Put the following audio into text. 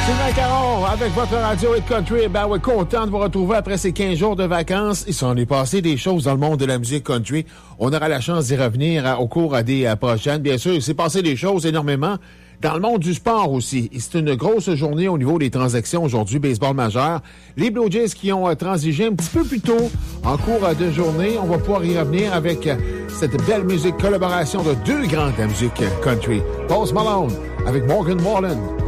Sylvain Caron avec votre radio Hit Country. Ben ouais, content de vous retrouver après ces 15 jours de vacances. Il s'en est passé des choses dans le monde de la musique country. On aura la chance d'y revenir au cours des prochaines. Bien sûr, il s'est passé des choses énormément dans le monde du sport aussi. Et c'est une grosse journée au niveau des transactions aujourd'hui, baseball majeur. Les Blue Jays qui ont transigé un petit peu plus tôt en cours de journée. On va pouvoir y revenir avec cette belle musique, collaboration de deux grands de la musique country. Post Malone avec Morgan Wallen.